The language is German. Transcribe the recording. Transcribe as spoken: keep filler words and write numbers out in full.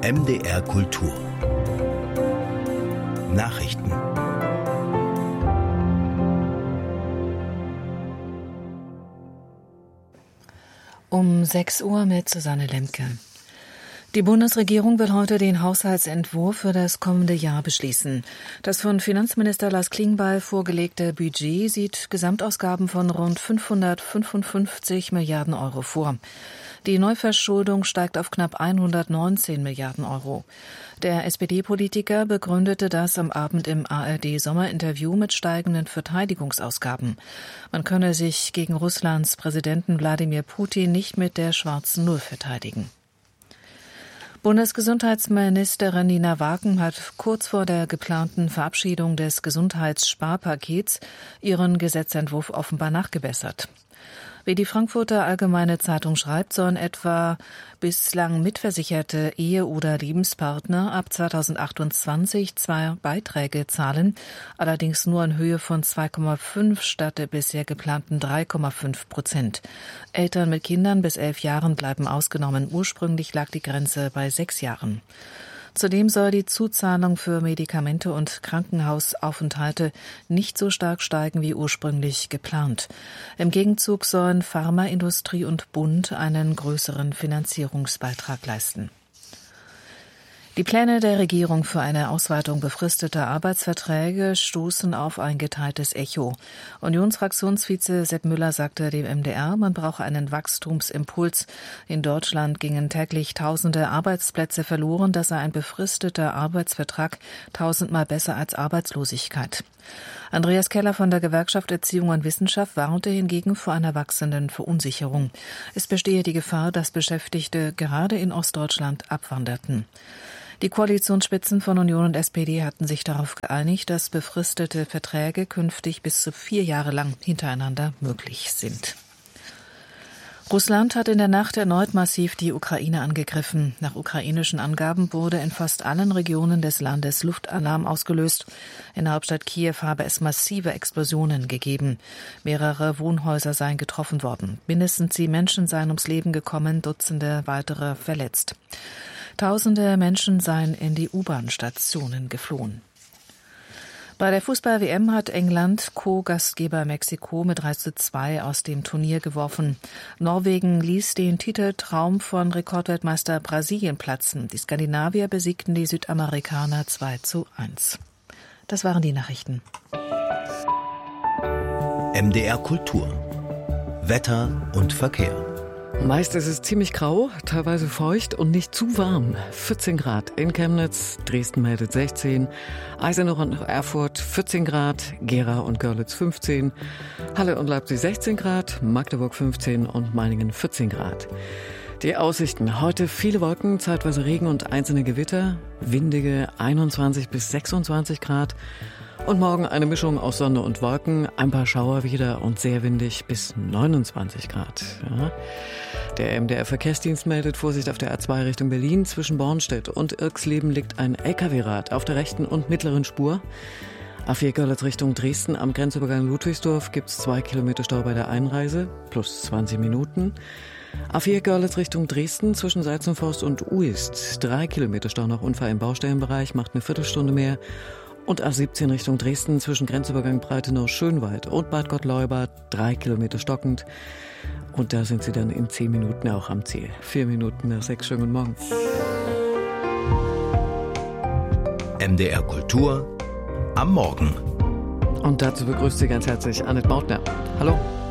M D R Kultur Nachrichten. Um sechs Uhr mit Susanne Lemke. Die Bundesregierung will heute den Haushaltsentwurf für das kommende Jahr beschließen. Das von Finanzminister Lars Klingbeil vorgelegte Budget sieht Gesamtausgaben von rund fünfhundertfünfundfünfzig Milliarden Euro vor. Die Neuverschuldung steigt auf knapp hundertneunzehn Milliarden Euro. Der S P D-Politiker begründete das am Abend im A R D-Sommerinterview mit steigenden Verteidigungsausgaben. Man könne sich gegen Russlands Präsidenten Wladimir Putin nicht mit der schwarzen Null verteidigen. Bundesgesundheitsministerin Nina Wagen hat kurz vor der geplanten Verabschiedung des Gesundheitssparpakets ihren Gesetzentwurf offenbar nachgebessert. Wie die Frankfurter Allgemeine Zeitung schreibt, sollen etwa bislang mitversicherte Ehe- oder Lebenspartner ab zweitausendachtundzwanzig zwei Beiträge zahlen, allerdings nur in Höhe von zwei Komma fünf statt der bisher geplanten drei Komma fünf Prozent. Eltern mit Kindern bis elf Jahren bleiben ausgenommen. Ursprünglich lag die Grenze bei sechs Jahren. Zudem soll die Zuzahlung für Medikamente und Krankenhausaufenthalte nicht so stark steigen wie ursprünglich geplant. Im Gegenzug sollen Pharmaindustrie und Bund einen größeren Finanzierungsbeitrag leisten. Die Pläne der Regierung für eine Ausweitung befristeter Arbeitsverträge stoßen auf ein geteiltes Echo. Unionsfraktionsvize Sepp Müller sagte dem M D R, man brauche einen Wachstumsimpuls. In Deutschland gingen täglich tausende Arbeitsplätze verloren. Das sei ein befristeter Arbeitsvertrag tausendmal besser als Arbeitslosigkeit. Andreas Keller von der Gewerkschaft Erziehung und Wissenschaft warnte hingegen vor einer wachsenden Verunsicherung. Es bestehe die Gefahr, dass Beschäftigte gerade in Ostdeutschland abwanderten. Die Koalitionsspitzen von Union und S P D hatten sich darauf geeinigt, dass befristete Verträge künftig bis zu vier Jahre lang hintereinander möglich sind. Russland hat in der Nacht erneut massiv die Ukraine angegriffen. Nach ukrainischen Angaben wurde in fast allen Regionen des Landes Luftalarm ausgelöst. In der Hauptstadt Kiew habe es massive Explosionen gegeben. Mehrere Wohnhäuser seien getroffen worden. Mindestens sieben Menschen seien ums Leben gekommen, Dutzende weitere verletzt. Tausende Menschen seien in die U-Bahn-Stationen geflohen. Bei der Fußball-W M hat England Co-Gastgeber Mexiko mit drei zu zwei aus dem Turnier geworfen. Norwegen ließ den Titeltraum von Rekordweltmeister Brasilien platzen. Die Skandinavier besiegten die Südamerikaner zwei zu eins. Das waren die Nachrichten. M D R Kultur Wetter und Verkehr. Meist ist es ziemlich grau, teilweise feucht und nicht zu warm. vierzehn Grad in Chemnitz, Dresden meldet sechzehn, Eisenach und Erfurt vierzehn Grad, Gera und Görlitz fünfzehn, Halle und Leipzig sechzehn Grad, Magdeburg fünfzehn und Meiningen vierzehn Grad. Die Aussichten: heute viele Wolken, zeitweise Regen und einzelne Gewitter, windige einundzwanzig bis sechsundzwanzig Grad. Und morgen eine Mischung aus Sonne und Wolken, ein paar Schauer wieder und sehr windig bis neunundzwanzig Grad. Ja. Der M D R-Verkehrsdienst meldet Vorsicht auf der A zwei Richtung Berlin. Zwischen Bornstedt und Irxleben liegt ein L K W-Rad auf der rechten und mittleren Spur. A vier Görlitz Richtung Dresden am Grenzübergang Ludwigsdorf gibt es zwei Kilometer Stau bei der Einreise, plus zwanzig Minuten. A vier Görlitz Richtung Dresden zwischen Seizenforst und Uist, drei Kilometer Stau nach Unfall im Baustellenbereich, macht eine Viertelstunde mehr. Und A siebzehn Richtung Dresden zwischen Grenzübergang Breitenau-Schönwald und Bad Gott-Leubad, drei Kilometer stockend. Und da sind Sie dann in zehn Minuten auch am Ziel. Vier Minuten nach sechs. Schönen guten Morgen. M D R Kultur am Morgen. Und dazu begrüßt Sie ganz herzlich Annette Mautner. Hallo.